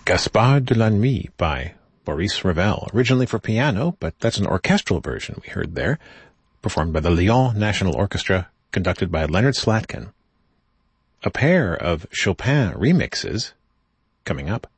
Gaspard de la Nuit by Maurice Ravel, originally for piano, but that's an orchestral version we heard there, performed by the Lyon National Orchestra, conducted by Leonard Slatkin. A pair of Chopin remixes coming up.